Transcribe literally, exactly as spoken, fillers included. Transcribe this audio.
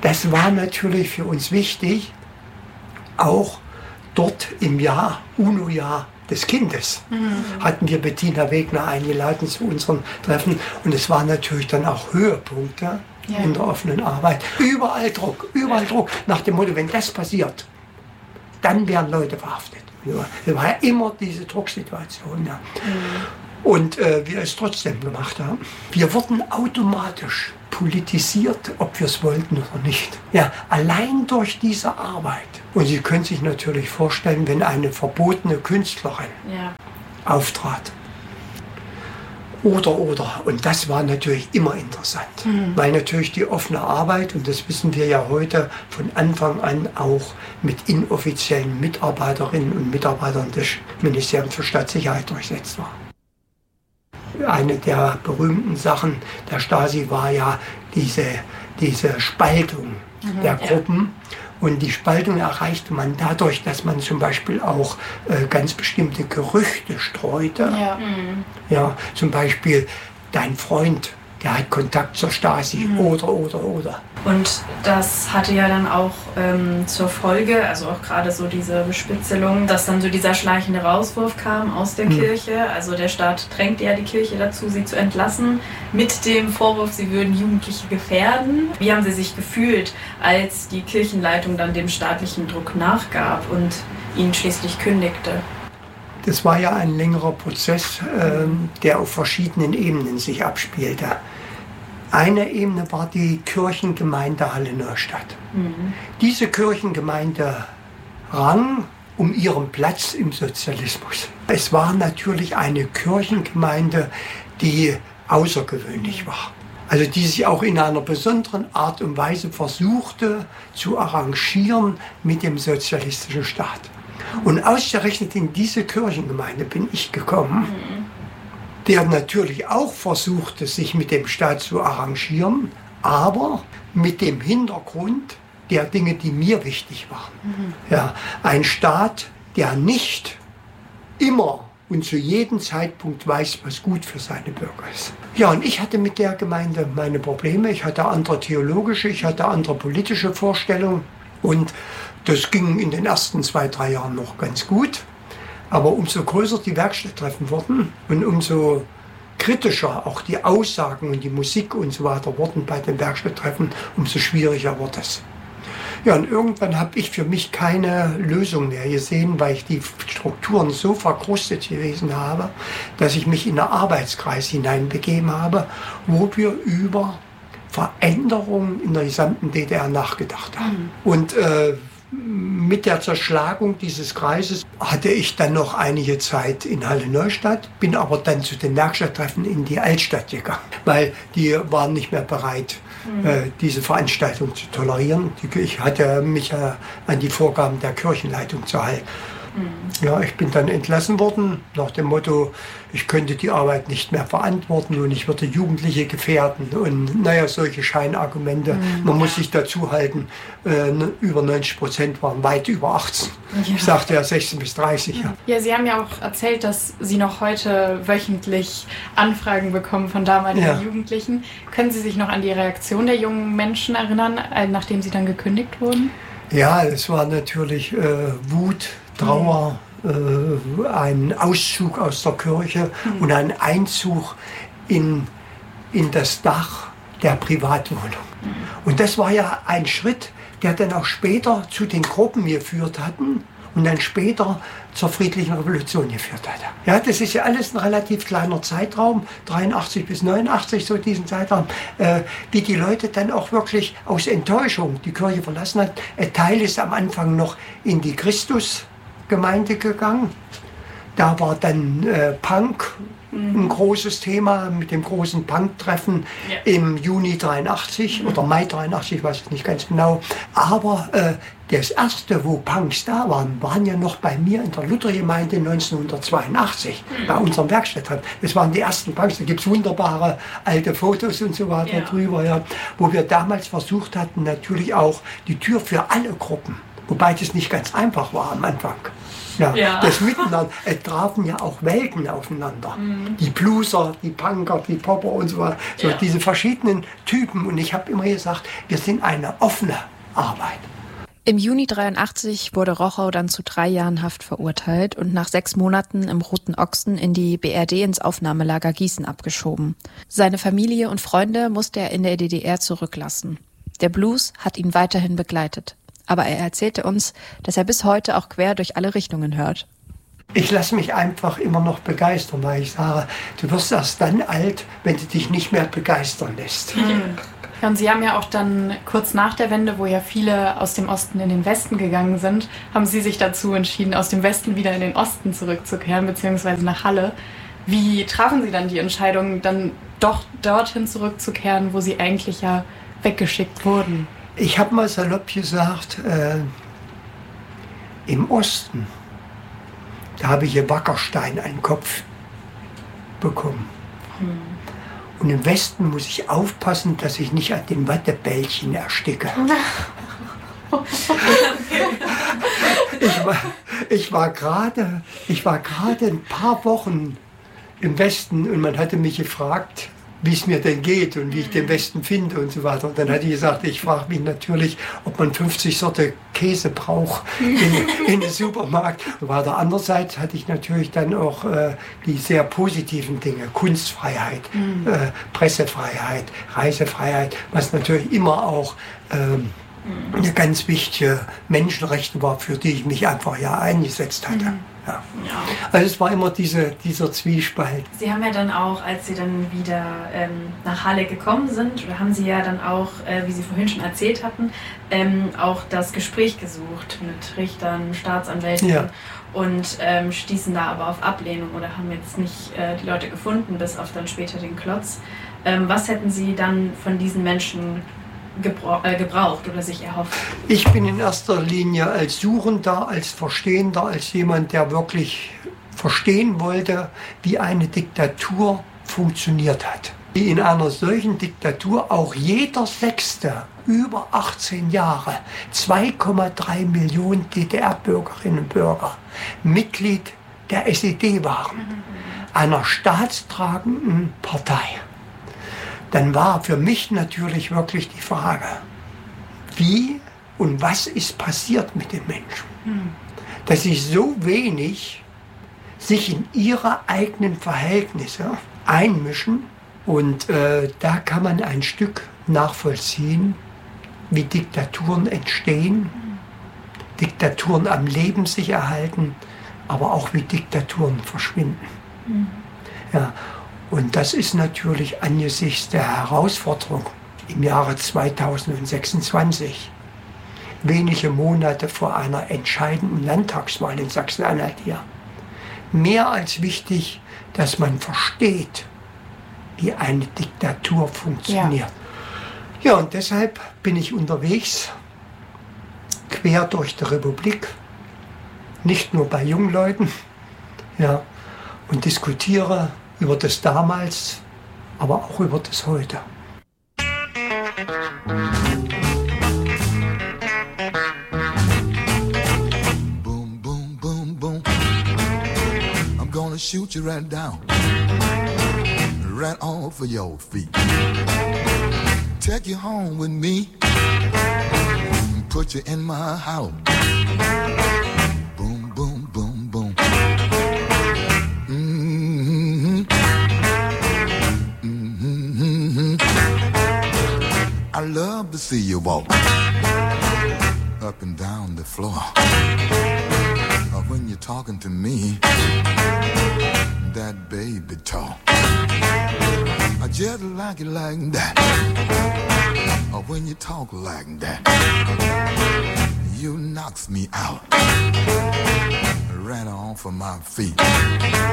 Das war natürlich für uns wichtig, auch dort im Jahr, UNO-Jahr des Kindes, mhm. hatten wir Bettina Wegner eingeladen zu unseren Treffen. Und es waren natürlich dann auch Höhepunkte ja. in der offenen Arbeit. Überall Druck, überall ja. Druck. Nach dem Motto, wenn das passiert, dann werden Leute verhaftet. Es war ja immer diese Drucksituation. Ja. Mhm. Und äh, wir es trotzdem gemacht haben. Wir wurden automatisch politisiert, ob wir es wollten oder nicht. Ja, allein durch diese Arbeit. Und Sie können sich natürlich vorstellen, wenn eine verbotene Künstlerin ja. auftrat. Oder, oder. Und das war natürlich immer interessant. Mhm. Weil natürlich die offene Arbeit, und das wissen wir ja heute, von Anfang an auch mit inoffiziellen Mitarbeiterinnen und Mitarbeitern des Ministeriums für Staatssicherheit durchsetzt war. Eine der berühmten Sachen der Stasi war ja diese, diese Spaltung mhm, der Gruppen. Ja. Und die Spaltung erreichte man dadurch, dass man zum Beispiel auch äh, ganz bestimmte Gerüchte streute. Ja. Mhm. Ja, zum Beispiel, dein Freund, der hat Kontakt zur Stasi, mhm. oder, oder, oder. Und das hatte ja dann auch ähm, zur Folge, also auch gerade so diese Bespitzelung, dass dann so dieser schleichende Rauswurf kam aus der mhm. Kirche. Also der Staat drängte ja die Kirche dazu, sie zu entlassen, mit dem Vorwurf, sie würden Jugendliche gefährden. Wie haben Sie sich gefühlt, als die Kirchenleitung dann dem staatlichen Druck nachgab und ihn schließlich kündigte? Das war ja ein längerer Prozess, äh, der auf verschiedenen Ebenen sich abspielte. Eine Ebene war die Kirchengemeinde Halle-Neustadt. Mhm. Diese Kirchengemeinde rang um ihren Platz im Sozialismus. Es war natürlich eine Kirchengemeinde, die außergewöhnlich war. Also die sich auch in einer besonderen Art und Weise versuchte zu arrangieren mit dem sozialistischen Staat. Und ausgerechnet in diese Kirchengemeinde bin ich gekommen, mhm. der natürlich auch versuchte, sich mit dem Staat zu arrangieren, aber mit dem Hintergrund der Dinge, die mir wichtig waren. Mhm. Ja, ein Staat, der nicht immer und zu jedem Zeitpunkt weiß, was gut für seine Bürger ist. Ja, und ich hatte mit der Gemeinde meine Probleme. Ich hatte andere theologische, ich hatte andere politische Vorstellungen. Und das ging in den ersten zwei, drei Jahren noch ganz gut. Aber umso größer die Werkstatttreffen wurden und umso kritischer auch die Aussagen und die Musik und so weiter wurden bei den Werkstatttreffen, umso schwieriger wurde es. Ja, und irgendwann habe ich für mich keine Lösung mehr gesehen, weil ich die Strukturen so verkrustet gewesen habe, dass ich mich in einen Arbeitskreis hineinbegeben habe, wo wir über Veränderungen in der gesamten D D R nachgedacht haben. Mhm. Und äh, mit der Zerschlagung dieses Kreises hatte ich dann noch einige Zeit in Halle-Neustadt, bin aber dann zu den Werkstatttreffen in die Altstadt gegangen, weil die waren nicht mehr bereit, mhm. äh, diese Veranstaltung zu tolerieren. Ich hatte mich äh, an die Vorgaben der Kirchenleitung zu halten. Mhm. Ja, ich bin dann entlassen worden, nach dem Motto, ich könnte die Arbeit nicht mehr verantworten und ich würde Jugendliche gefährden und naja, solche Scheinargumente. Mhm. Man muss sich dazu halten, äh, über neunzig Prozent waren weit über achtzehn. Ja. Ich sagte ja sechzehn bis dreißig. Ja. Ja, Sie haben ja auch erzählt, dass Sie noch heute wöchentlich Anfragen bekommen von damaligen ja. Jugendlichen. Können Sie sich noch an die Reaktion der jungen Menschen erinnern, nachdem Sie dann gekündigt wurden? Ja, es war natürlich äh, Wut, Trauer, mhm. äh, ein Auszug aus der Kirche mhm. und ein Einzug in, in das Dach der Privatwohnung. Mhm. Und das war ja ein Schritt, der dann auch später zu den Gruppen geführt hatten und dann später zur friedlichen Revolution geführt hatte. Ja, das ist ja alles ein relativ kleiner Zeitraum, dreiundachtzig bis neunundachtzig, so diesen Zeitraum, äh, wie die Leute dann auch wirklich aus Enttäuschung die Kirche verlassen hat. Ein Teil ist am Anfang noch in die Christusgemeinde gegangen. Da war dann äh, Punk ein großes Thema mit dem großen Punk-Treffen ja. im Juni dreiundachtzig mhm. oder Mai dreiundachtzig, ich weiß es nicht ganz genau. Aber äh, das erste, wo Punks da waren, waren ja noch bei mir in der Luthergemeinde neunzehnhundertzweiundachtzig, mhm. bei unserem Werkstatttreffen. Das waren die ersten Punks, da gibt es wunderbare alte Fotos und so weiter ja. drüber, ja, wo wir damals versucht hatten, natürlich auch die Tür für alle Gruppen Wobei das nicht ganz einfach war am Anfang. Ja, ja. Das Miteinander, es trafen ja auch Welten aufeinander. Mhm. Die Blueser, die Punker, die Popper und so weiter. So ja. Diese verschiedenen Typen. Und ich habe immer gesagt, wir sind eine offene Arbeit. Im Juni dreiundachtzig wurde Rochow dann zu drei Jahren Haft verurteilt und nach sechs Monaten im Roten Ochsen in die B R D ins Aufnahmelager Gießen abgeschoben. Seine Familie und Freunde musste er in der D D R zurücklassen. Der Blues hat ihn weiterhin begleitet. Aber er erzählte uns, dass er bis heute auch quer durch alle Richtungen hört. Ich lasse mich einfach immer noch begeistern, weil ich sage, du wirst erst dann alt, wenn du dich nicht mehr begeistern lässt. Mhm. Ja, und Sie haben ja auch dann kurz nach der Wende, wo ja viele aus dem Osten in den Westen gegangen sind, haben Sie sich dazu entschieden, aus dem Westen wieder in den Osten zurückzukehren, beziehungsweise nach Halle. Wie trafen Sie dann die Entscheidung, dann doch dorthin zurückzukehren, wo Sie eigentlich ja weggeschickt wurden? Ich habe mal salopp gesagt, äh, im Osten, da habe ich hier Wackerstein einen Kopf bekommen. Hm. Und im Westen muss ich aufpassen, dass ich nicht an den Wattebällchen ersticke. ich war, ich war gerade, ich war gerade ein paar Wochen im Westen und man hatte mich gefragt, wie es mir denn geht und wie ich den Westen finde und so weiter. Und dann hatte ich gesagt, ich frage mich natürlich, ob man fünfzig Sorte Käse braucht in, in den Supermarkt. Und weiter andererseits hatte ich natürlich dann auch äh, die sehr positiven Dinge, Kunstfreiheit, mhm. äh, Pressefreiheit, Reisefreiheit, was natürlich immer auch ähm, eine ganz wichtige Menschenrechte war, für die ich mich einfach ja eingesetzt hatte. Mhm. Ja. Ja. Also es war immer diese, dieser Zwiespalt. Sie haben ja dann auch, als Sie dann wieder ähm, nach Halle gekommen sind, oder haben Sie ja dann auch, äh, wie Sie vorhin schon erzählt hatten, ähm, auch das Gespräch gesucht mit Richtern, Staatsanwälten ja. und ähm, stießen da aber auf Ablehnung oder haben jetzt nicht äh, die Leute gefunden, bis auf dann später den Klotz. Ähm, was hätten Sie dann von diesen Menschen gebraucht oder sich erhofft? Ich bin in erster Linie als Suchender, als Verstehender, als jemand, der wirklich verstehen wollte, wie eine Diktatur funktioniert hat. Wie in einer solchen Diktatur auch jeder Sechste über achtzehn Jahre, zwei Komma drei Millionen D D R-Bürgerinnen und Bürger, Mitglied der S E D waren, einer staatstragenden Partei. Dann war für mich natürlich wirklich die Frage, wie und was ist passiert mit den Menschen? Mhm. Dass sie so wenig sich in ihre eigenen Verhältnisse einmischen. Und äh, da kann man ein Stück nachvollziehen, wie Diktaturen entstehen, mhm. Diktaturen am Leben sich erhalten, aber auch wie Diktaturen verschwinden. Mhm. Ja. Und das ist natürlich angesichts der Herausforderung im Jahre zweitausendsechsundzwanzig, wenige Monate vor einer entscheidenden Landtagswahl in Sachsen-Anhalt hier, mehr als wichtig, dass man versteht, wie eine Diktatur funktioniert. Ja, ja, und deshalb bin ich unterwegs, quer durch die Republik, nicht nur bei jungen Leuten, ja, und diskutiere über das damals, aber auch über das heute. Boom, boom, boom, boom. I'm gonna shoot you right down, right off of your feet. Take you home with me, put you in my house. Boom, boom, boom, boom. I love to see you walk up and down the floor. Or when you're talking to me, that baby talk. I just like it like that. Or when you talk like that, you knocks me out right off of my feet.